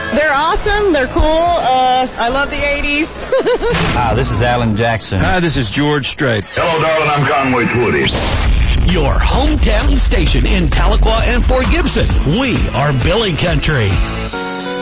They're awesome. They're cool. I love the 80s. Hi, this is Alan Jackson. Hi, this is George Strait. Hello, darling. I'm Conway Twitty. Your hometown station in Tahlequah and Fort Gibson. We are Billy Country.